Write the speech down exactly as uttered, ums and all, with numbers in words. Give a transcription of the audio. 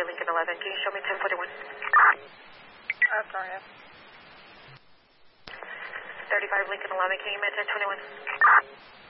Lincoln eleven. Can you show me ten forty-one? Affirmative. thirty-five Lincoln eleven. Can you make ten twenty-one?